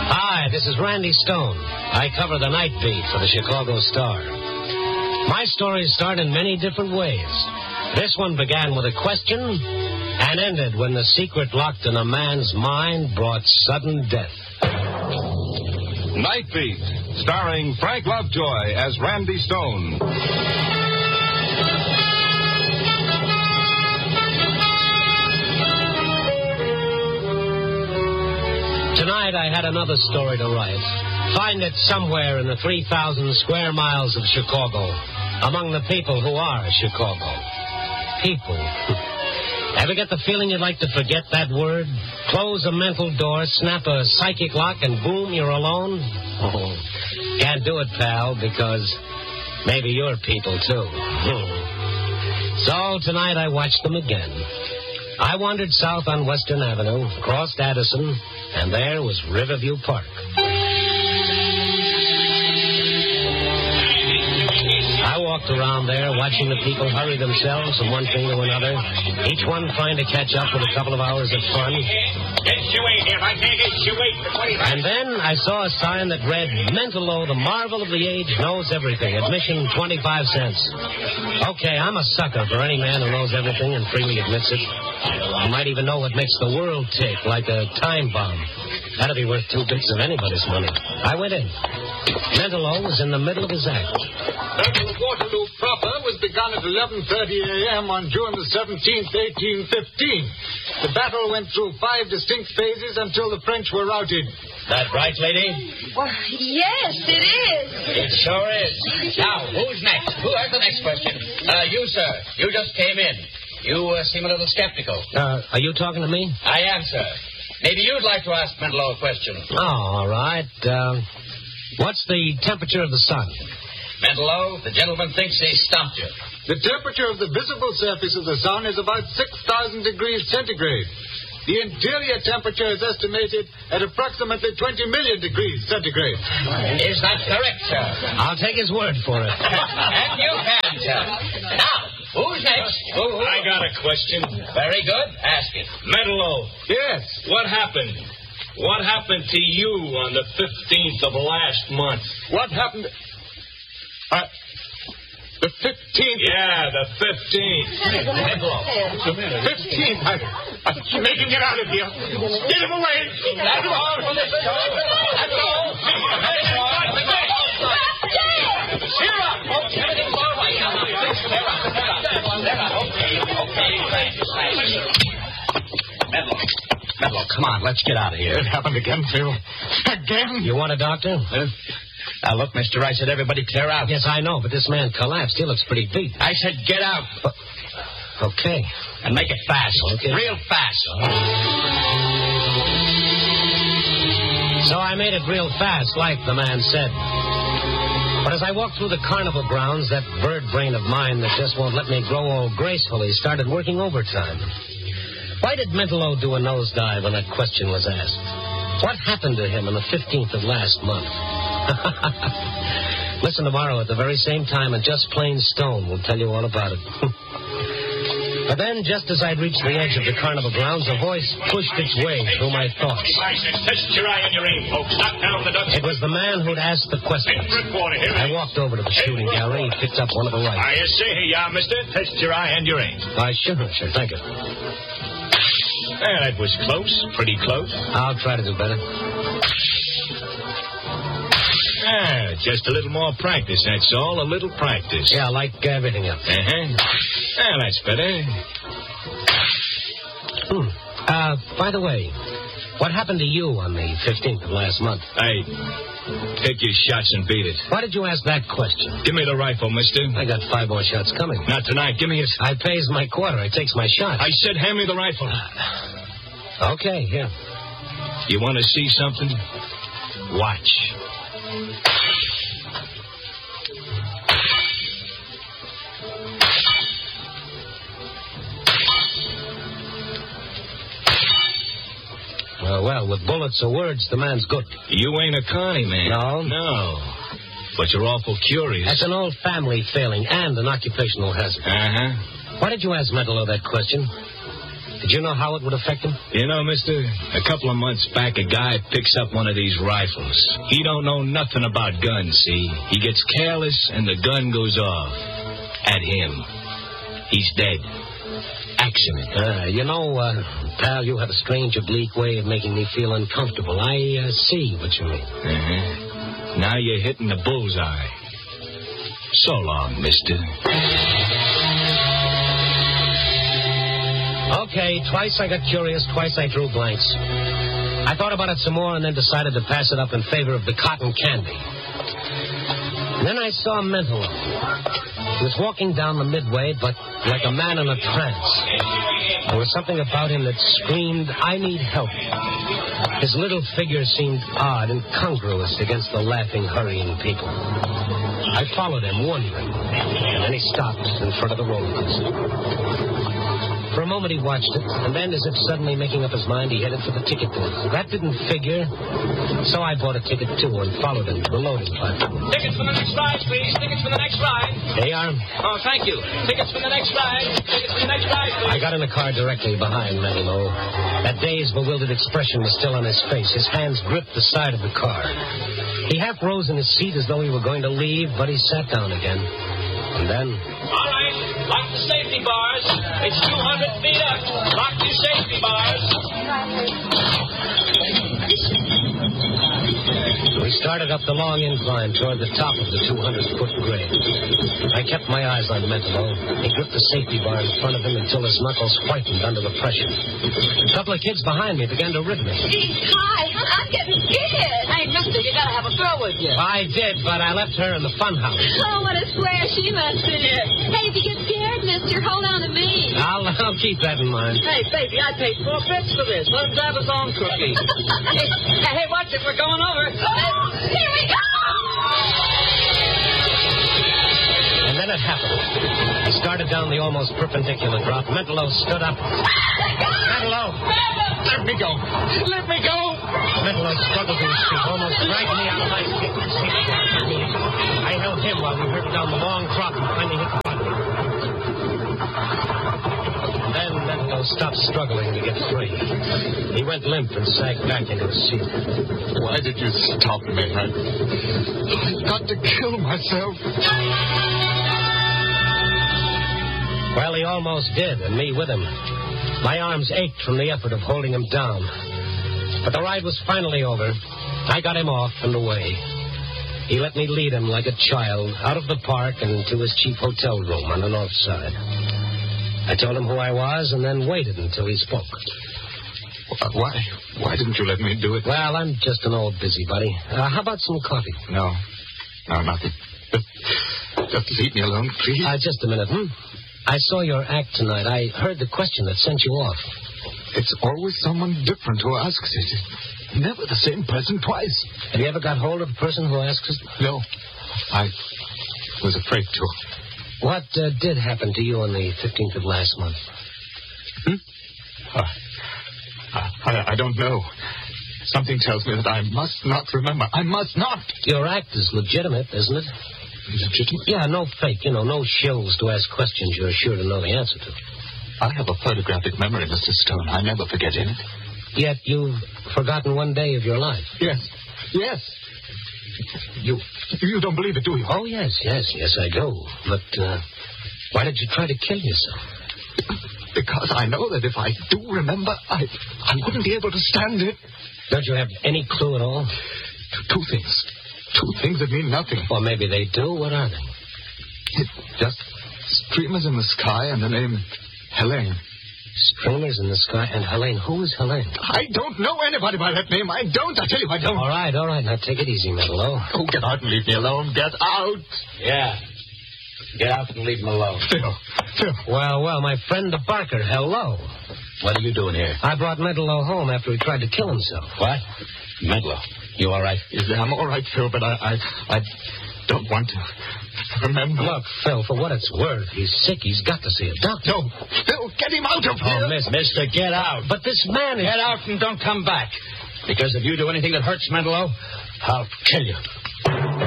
Hi, this is Randy Stone. I cover the night beat for the Chicago Star. My stories start in many different ways. This one began with a question and ended when the secret locked in a man's mind brought sudden death. Night Beat, starring Frank Lovejoy as Randy Stone. Tonight I had another story to write. Find it somewhere in the 3,000 square miles of Chicago, among the people who are Chicago. People. Ever get the feeling you'd like to forget that word? Close a mental door, snap a psychic lock, and boom, you're alone? Oh, can't do it, pal, because maybe you're people, too. So tonight I watched them again. I wandered south on Western Avenue, crossed Addison, and there was Riverview Park. I walked around there watching the people hurry themselves from one thing to another, each one trying to catch up with a couple of hours of fun. And then I saw a sign that read, Mentalo, the marvel of the age, knows everything. Admission 25 cents. Okay, I'm a sucker for any man who knows everything and freely admits it. You might even know what makes the world tick, like a time bomb. That'd be worth 2 bits of anybody's money. I went in. Mentalo was in the middle of his act. Battle of Waterloo proper was begun at 11:30 a.m. on June the 17th, 1815. The battle went through 5 distinct phases until the French were routed. That right, lady? Well, yes, it is. It sure is. Now, who's next? Who has the next question? You, sir. You just came in. You seem a little skeptical. Are you talking to me? I am, sir. Maybe you'd like to ask Mentalo a question. Oh, all right. What's the temperature of the sun? Mentalo, the gentleman thinks he stumped you. The temperature of the visible surface of the sun is about 6,000 degrees centigrade. The interior temperature is estimated at approximately 20 million degrees centigrade. Is that correct, sir? I'll take his word for it. And you can, sir. Now, who's next? I got a question. Very good. Ask it. Mentalo. Yes. What happened? What happened to you on the 15th of last month? What happened? The 15th? Yeah, the 15th. Mentalo. 15th? I'm making it out of here. Get him away. That's all for this show. That's all. Cheer up, folks. Everything's all right. Cheer up. Mentalo, come on, let's get out of here. It happened again, Phil. Again? You want a doctor? Now, look, mister, I said everybody clear out. Yes, I know, but this man collapsed. He looks pretty beat. I said get out. Okay. And make it fast. Okay. Real fast. So I made it real fast, like the man said. But as I walked through the carnival grounds, that bird brain of mine that just won't let me grow old gracefully started working overtime. Why did Mentalo do a nosedive when that question was asked? What happened to him on the 15th of last month? Listen tomorrow at the very same time, and Just Plain Stone will tell you all about it. But then, just as I'd reached the edge of the carnival grounds, a voice pushed its way through my thoughts. Test your eye and your aim, folks. Knock down the ducks. It was the man who'd asked the question. I walked over to the shooting gallery. He picked up one of the rifles. I say, here you are, mister. Test your eye and your aim. Sure, thank you. That was close. Pretty close. I'll try to do better. Just a little more practice, that's all. A little practice. Yeah, like everything else. That's better. By the way, what happened to you on the 15th of last month? Hey, take your shots and beat it. Why did you ask that question? Give me the rifle, mister. I got 5 more shots coming. Not tonight. Give me it. I pays my quarter. I takes my shot. I said hand me the rifle. Okay, here. You want to see something? Watch. Well, with bullets or words, the man's good. You ain't a Connie man. No? But you're awful curious. That's an old family failing and an occupational hazard. Uh-huh. Why did you ask Mentalo that question? Did you know how it would affect him? You know, mister, a couple of months back, a guy picks up one of these rifles. He don't know nothing about guns, see? He gets careless, and the gun goes off. At him. He's dead. Accident. Pal, you have a strange, oblique way of making me feel uncomfortable. I see what you mean. Uh-huh. Now you're hitting the bullseye. So long, mister. Okay, twice I got curious, twice I drew blanks. I thought about it some more and then decided to pass it up in favor of the cotton candy. And then I saw Mental. He was walking down the midway, but like a man in a trance. There was something about him that screamed, I need help. His little figure seemed odd, incongruous against the laughing, hurrying people. I followed him, wondering, and then he stopped in front of the roller coaster. For a moment he watched it, and then, as if suddenly making up his mind, he headed for the ticket booth. That didn't figure, so I bought a ticket, too, and followed him to the loading platform. Tickets for the next ride, please. Tickets for the next ride. There you are. Oh, thank you. Tickets for the next ride. Tickets for the next ride, please. I got in the car directly behind Manilow. That dazed, bewildered expression was still on his face. His hands gripped the side of the car. He half rose in his seat as though he were going to leave, but he sat down again. And then... All right. Lock the safety bars. It's 200 feet up. Lock your safety bars. We started up the long incline toward the top of the 200-foot grade. I kept my eyes on Mental. He gripped the safety bar in front of him until his knuckles whitened under the pressure. A couple of kids behind me began to rip me. Hi, I'm getting scared. Hey, mister, you gotta have a girl with you. I did, but I left her in the fun house. Oh, what a square she must be. Hey, if you get scared, mister, hold on to me. I'll keep that in mind. Hey, baby, I paid $4 for this. Let him drive his own cookie. hey, watch it. We're going over. Here we go! And then it happened. I started down the almost perpendicular drop. Mentallo stood up. Mentallo! Let me go. Let me go. Mentallo struggled to his feet, almost dragged me out of my seat. I held him while we hurtled down the long drop and finally hit the bottom. Then Mentallo stopped struggling to get free. He went limp and sagged back into his seat. Why did you stop me? I've got to kill myself. Well, he almost did, and me with him. My arms ached from the effort of holding him down. But the ride was finally over. I got him off and away. He let me lead him like a child out of the park and to his cheap hotel room on the north side. I told him who I was and then waited until he spoke. Why didn't you let me do it? Well, I'm just an old busybody. How about some coffee? No, nothing. Just leave me alone, please. Just a minute, I saw your act tonight. I heard the question that sent you off. It's always someone different who asks it. Never the same person twice. Have you ever got hold of the person who asks it? No. I was afraid to. What did happen to you on the 15th of last month? I don't know. Something tells me that I must not remember. I must not. Your act is legitimate, isn't it? Legitimate? Yeah, no fake. No shills to ask questions you're sure to know the answer to. I have a photographic memory, Mr. Stone. I never forget anything. Yet you've forgotten one day of your life. Yes. You don't believe it, do you? Oh, yes, I do. But why did you try to kill yourself? Because I know that if I do remember, I wouldn't be able to stand it. Don't you have any clue at all? Two things. Two things that mean nothing. Or maybe they do. What are they? Just streamers in the sky and the name Helene. Streamers in the sky and Helene. Who is Helene? I don't know anybody by that name. I don't. I tell you, I don't. All right. Now take it easy, Mentallo. Oh, get out and leave me alone. Get out. Yeah. Get out and leave him alone. Phil. Well, my friend the Barker, hello. What are you doing here? I brought Mentallo home after he tried to kill himself. What? Mentallo, you all right? Yeah, I'm all right, Phil, but I don't want to remember. Look, Phil, for what it's worth, he's sick. He's got to see a doctor. No, Phil, get him out of here. Oh, Mister, get out. But this man is... Get out and don't come back. Because if you do anything that hurts Mentallo, I'll kill you.